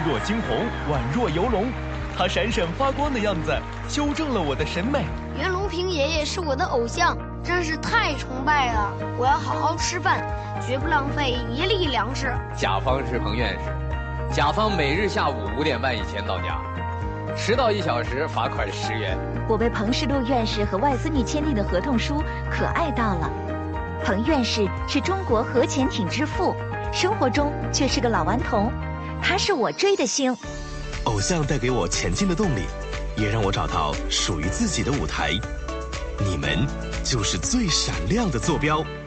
若惊鸿，宛若游龙。他闪闪发光的样子，修正了我的审美。 袁隆平爷爷是我的偶像，真是太崇拜了。我要好好吃饭，绝不浪费一粒粮食。 甲方是彭院士，甲方每日下午5点半以前到家，迟到1小时罚款10元。 我被彭世禄院士和外孙女签订的合同书可爱到了。彭院士是中国核潜艇之父，生活中却是个老顽童，他是我追的星。 偶像带给我前进的动力，也让我找到属于自己的舞台。你们就是最闪亮的坐标。